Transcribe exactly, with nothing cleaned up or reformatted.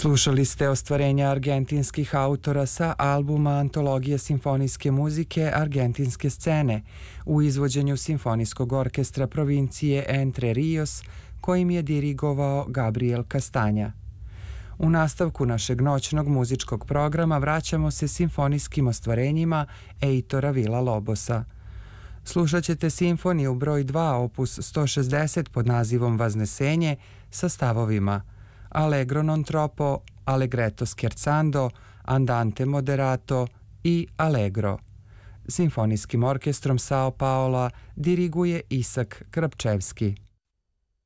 Slušali ste ostvarenja argentinskih autora sa albuma Antologije simfonijske muzike Argentinske scene u izvođenju Simfonijskog orkestra provincije Entre Rios, kojim je dirigovao Gabriel Castanja. U nastavku našeg noćnog muzičkog programa vraćamo se simfonijskim ostvarenjima Eitora Villa-Lobosa. Slušat ćete simfoniju broj dva opus sto šezdeset pod nazivom Vaznesenje sa stavovima Allegro non troppo, Allegretto scherzando, Andante moderato i Allegro. Simfonijskim orkestrom Sao Paola diriguje Isak Krapčevski.